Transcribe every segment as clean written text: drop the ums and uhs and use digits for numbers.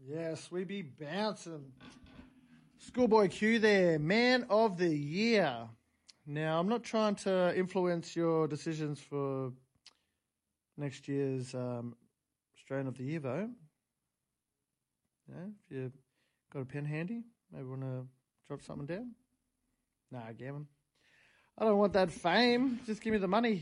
Yes, we be bouncing. Schoolboy Q there, man of the year. Now, I'm not trying to influence your decisions for next year's Australian of the Year vote. If you got a pen handy, maybe want to drop something down. Nah, Gavin. I don't want that fame. Just give me the money.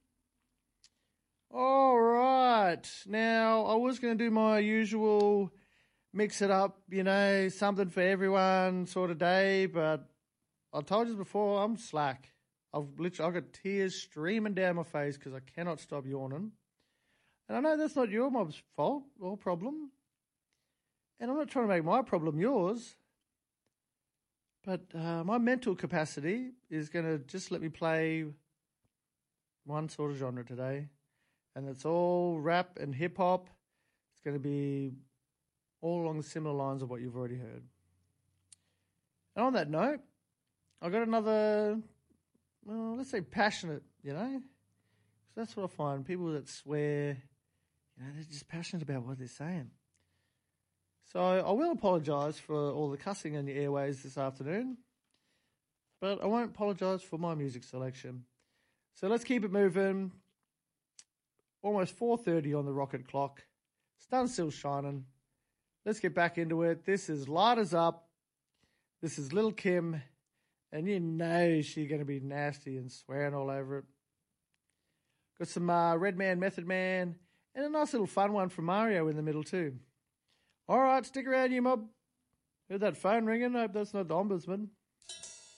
All right. Now, I was going to do my usual mix it up, something for everyone sort of day, but I told you before, I'm slack. I've got tears streaming down my face because I cannot stop yawning. And I know that's not your mob's fault or problem. And I'm not trying to make my problem yours. But my mental capacity is going to just let me play one sort of genre today. And it's all rap and hip-hop. It's going to be all along the similar lines of what you've already heard. And on that note, I got another, let's say passionate, because that's what I find. People that swear, they're just passionate about what they're saying. So I will apologise for all the cussing in the airways this afternoon, but I won't apologise for my music selection. So let's keep it moving. Almost 4:30 on the rocket clock. Sun's still shining. Let's get back into it. This is Light Us Up. This is Lil' Kim. And you know she's going to be nasty and swearing all over it. Got some Redman, Method Man, and a nice little fun one from Mario in the middle too. All right, stick around, you mob. Heard that phone ringing? I hope that's not the ombudsman.